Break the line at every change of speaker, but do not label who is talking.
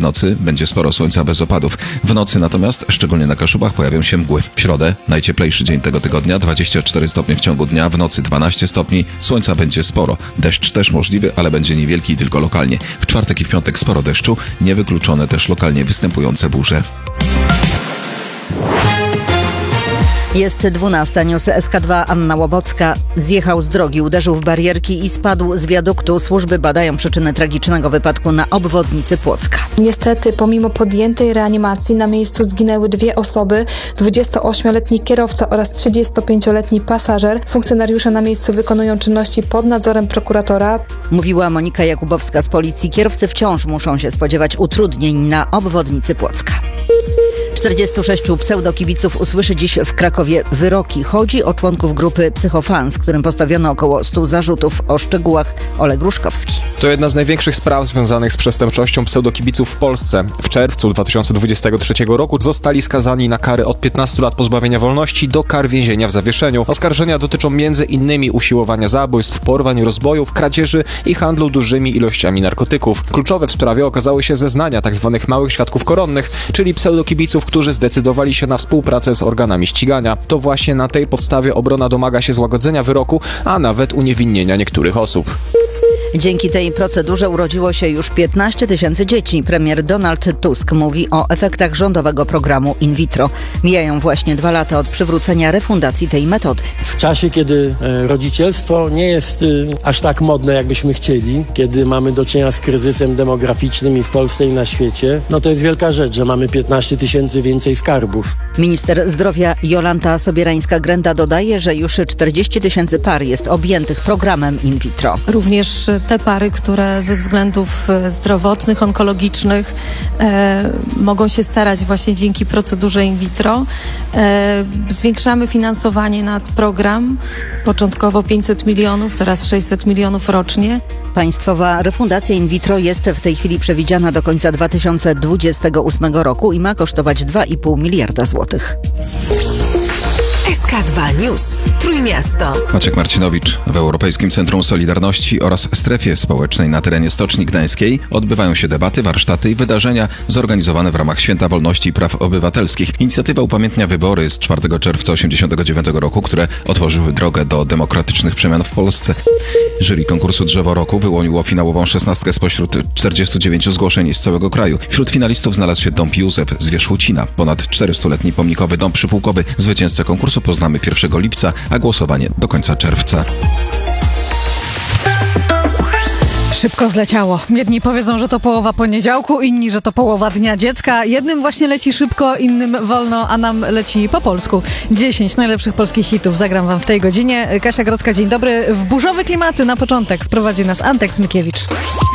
w nocy będzie sporo słońca bez opadów. W nocy natomiast, szczególnie na Kaszubach, pojawią się mgły. W środę, najcieplejszy dzień tego tygodnia, 24 stopnie w ciągu dnia, w nocy 12 stopni, słońca będzie sporo. Deszcz też możliwy, ale będzie niewielki i tylko lokalnie. W czwartek i w piątek sporo deszczu, niewykluczone też lokalnie występujące burze.
Jest 12. News SK2. Anna Łobocka. Zjechał z drogi, uderzył w barierki i spadł z wiaduktu. Służby badają przyczyny tragicznego wypadku na obwodnicy Płocka.
Niestety, pomimo podjętej reanimacji na miejscu zginęły 2 osoby, 28-letni kierowca oraz 35-letni pasażer. Funkcjonariusze na miejscu wykonują czynności pod nadzorem prokuratora.
Mówiła Monika Jakubowska z policji. Kierowcy wciąż muszą się spodziewać utrudnień na obwodnicy Płocka. 46 pseudokibiców usłyszy dziś w Krakowie wyroki. Chodzi o członków grupy Psychofans, którym postawiono około 100 zarzutów. O szczegółach Oleg Ruszkowski.
To jedna z największych spraw związanych z przestępczością pseudokibiców w Polsce. W czerwcu 2023 roku zostali skazani na kary od 15 lat pozbawienia wolności do kar więzienia w zawieszeniu. Oskarżenia dotyczą m.in. usiłowania zabójstw, porwań, rozbojów, kradzieży i handlu dużymi ilościami narkotyków. Kluczowe w sprawie okazały się zeznania tzw. małych świadków koronnych, czyli pseudokibiców, którzy zdecydowali się na współpracę z organami ścigania. To właśnie na tej podstawie obrona domaga się złagodzenia wyroku, a nawet uniewinnienia niektórych osób.
Dzięki tej procedurze urodziło się już 15 000 dzieci. Premier Donald Tusk mówi o efektach rządowego programu in vitro. Mijają właśnie 2 lata od przywrócenia refundacji tej metody.
W czasie, kiedy rodzicielstwo nie jest aż tak modne, jakbyśmy chcieli, kiedy mamy do czynienia z kryzysem demograficznym i w Polsce i na świecie, no to jest wielka rzecz, że mamy 15 000 więcej skarbów.
Minister zdrowia Jolanta Sobierańska-Grenda dodaje, że już 40 000 par jest objętych programem in vitro.
Również te pary, które ze względów zdrowotnych, onkologicznych mogą się starać właśnie dzięki procedurze in vitro. Zwiększamy finansowanie na program. Początkowo 500 milionów, teraz 600 milionów rocznie.
Państwowa refundacja in vitro jest w tej chwili przewidziana do końca 2028 roku i ma kosztować 2,5 miliarda złotych.
SK2 News. Trójmiasto.
Maciek Marcinowicz. W Europejskim Centrum Solidarności oraz Strefie Społecznej na terenie Stoczni Gdańskiej odbywają się debaty, warsztaty i wydarzenia zorganizowane w ramach Święta Wolności i Praw Obywatelskich. Inicjatywa upamiętnia wybory z 4 czerwca 1989 roku, które otworzyły drogę do demokratycznych przemian w Polsce. Jury konkursu Drzewo Roku wyłoniło finałową 16 spośród 49 zgłoszeń z całego kraju. Wśród finalistów znalazł się Dąb Józef z Wierzchucina. Ponad 400-letni pomnikowy dom przypułkowy. Zwycięzcę konkursu poznamy 1 lipca, a głosowanie do końca czerwca.
Szybko zleciało. Jedni powiedzą, że to połowa poniedziałku, inni, że to połowa Dnia Dziecka. Jednym właśnie leci szybko, innym wolno, a nam leci po polsku. 10 najlepszych polskich hitów zagram wam w tej godzinie. Kasia Grodzka, dzień dobry. W burzowe klimaty na początek wprowadzi nas Antek Smykiewicz.